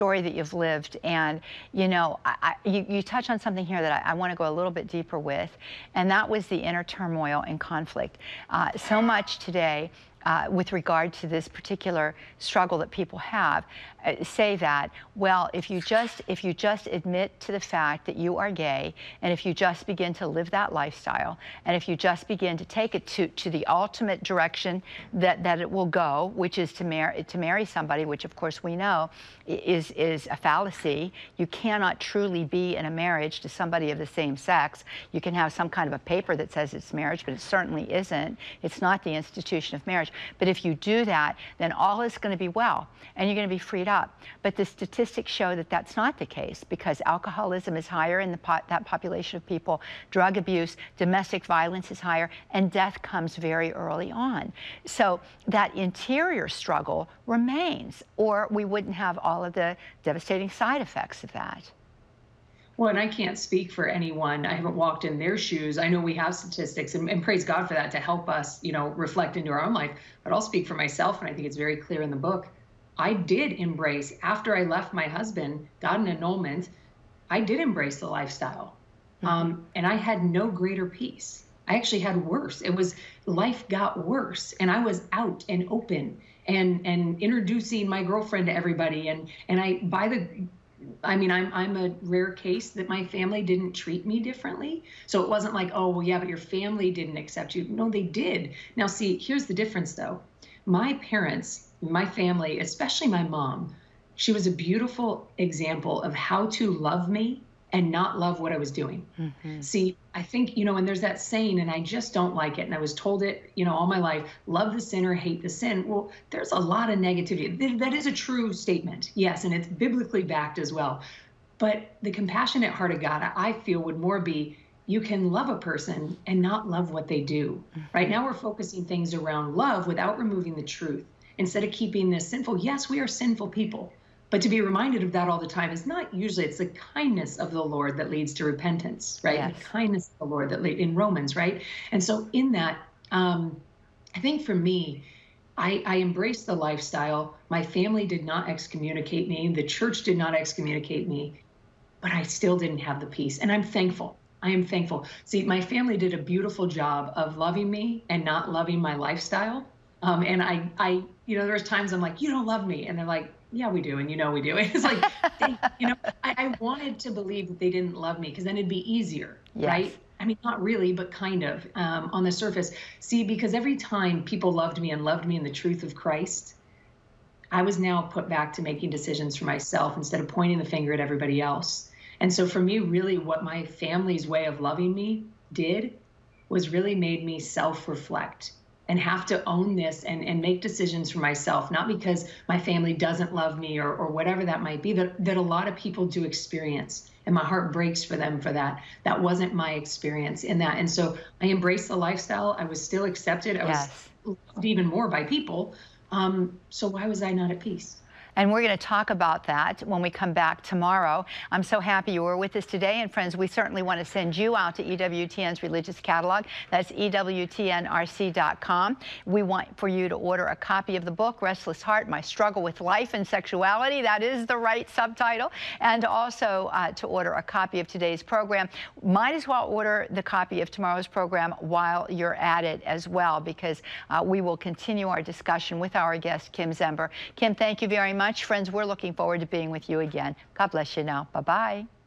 story that you've lived. And, you know, you touch on something here that I want to go a little bit deeper with, and that was the inner turmoil and conflict. So much today with regard to this particular struggle that people have, say that, well, if you just admit to the fact that you are gay, and if you just begin to live that lifestyle, and if you just begin to take it to the ultimate direction that it will go, which is to marry somebody, which of course we know is a fallacy. You cannot truly be in a marriage to somebody of the same sex. You can have some kind of a paper that says it's marriage, but it certainly isn't. It's not the institution of marriage. But if you do that, then all is going to be well, and you're going to be freed up. But the statistics show that that's not the case, because alcoholism is higher in that population of people, drug abuse, domestic violence is higher, and death comes very early on. So that interior struggle remains, or we wouldn't have all of the devastating side effects of that. Well, and I can't speak for anyone. I haven't walked in their shoes. I know we have statistics, and praise God for that to help us, you know, reflect into our own life. But I'll speak for myself, and I think it's very clear in the book. I did embrace, after I left my husband, got an annulment, I did embrace the lifestyle. And I had no greater peace. I actually had worse. It was, life got worse, and I was out and open and introducing my girlfriend to everybody. And I'm a rare case that my family didn't treat me differently. So it wasn't like, oh, well, yeah, but your family didn't accept you. No, they did. Now, see, here's the difference, though. My parents, my family, especially my mom, she was a beautiful example of how to love me and not love what I was doing. See, I think, you know, and there's that saying, and I just don't like it, and I was told it, you know, all my life, love the sinner, hate the sin. Well, there's a lot of negativity. That is a true statement, yes, and it's biblically backed as well. But the compassionate heart of God, I feel, would more be, you can love a person and not love what they do. Right now we're focusing things around love without removing the truth. Instead of keeping this sinful, yes, we are sinful people. But to be reminded of that all the time is not usually, it's the kindness of the Lord that leads to repentance, right? Yes. The kindness of the Lord that leads in Romans, right? And so in that, I think for me, I embraced the lifestyle. My family did not excommunicate me. The church did not excommunicate me, but I still didn't have the peace. And I'm thankful. I am thankful. See, my family did a beautiful job of loving me and not loving my lifestyle. And I, you know, there was times I'm like, you don't love me. And they're like, yeah, we do. And you know, we do. It's like, you know, I wanted to believe that they didn't love me, because then it'd be easier, yes. Right? I mean, not really, but kind of on the surface. See, because every time people loved me and loved me in the truth of Christ, I was now put back to making decisions for myself instead of pointing the finger at everybody else. And so for me, really what my family's way of loving me did was really made me self-reflect and have to own this and make decisions for myself, not because my family doesn't love me or whatever that might be, that a lot of people do experience. And my heart breaks for them for that. That wasn't my experience in that. And so I embraced the lifestyle. I was still accepted. I was loved even more by people. So why was I not at peace? And we're going to talk about that when we come back tomorrow. I'm so happy you were with us today. And friends, we certainly want to send you out to EWTN's religious catalog. That's EWTNRC.com. We want for you to order a copy of the book, Restless Heart, My Struggle with Life and Sexuality. That is the right subtitle. And also to order a copy of today's program. Might as well order the copy of tomorrow's program while you're at it as well, because we will continue our discussion with our guest, Kim Zember. Kim, thank you very much. Friends, we're looking forward to being with you again. God bless you now. Bye-bye.